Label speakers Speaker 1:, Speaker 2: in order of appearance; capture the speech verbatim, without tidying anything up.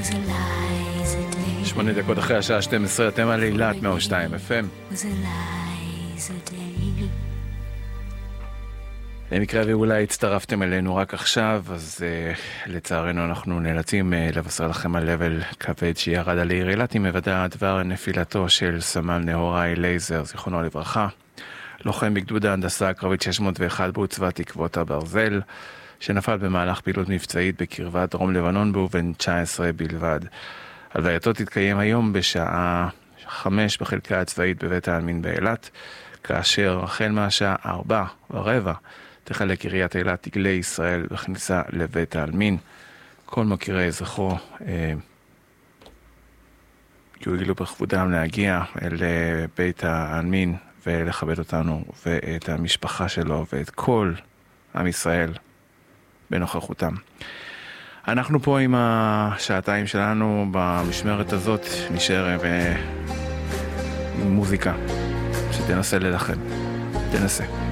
Speaker 1: שמונה דקות אחרי השעה שתים עשרה, אתם על אילת מאה ושתיים אף אם. למקרה ואולי הצטרפתם אלינו רק עכשיו, אז uh, לצערנו אנחנו נאלצים uh, לבשר לכם על לבל כבד שירד על העיר אילת עם היוודע דבר נפילתו של סמל נהוראי לייזר, זיכרונו לברכה, לוחם בגדוד ההנדסה הקרבית שש מאות ואחת בעוצבת תקוות הברזל, שנפל במהלך פעילות מבצעית בקרבת דרום לבנון והוא בן תשע עשרה בלבד. הלווייתו תתקיים היום בשעה חמש בחלקה הצבאית בבית העלמין באילת, כאשר החל מהשעה ארבע ורבע תחלק עיריית אילת דגלי ישראל בכניסה לבית העלמין. כל מכירי זכרו אה, יועילו בכבודם להגיע אל בית העלמין ולכבד אותנו ואת המשפחה שלו ואת כל עם ישראל בנוכחותם. אנחנו פה עם השעתיים שלנו במשמרת הזאת, נשאר עם מוזיקה שתנסה ללחם. תנסה.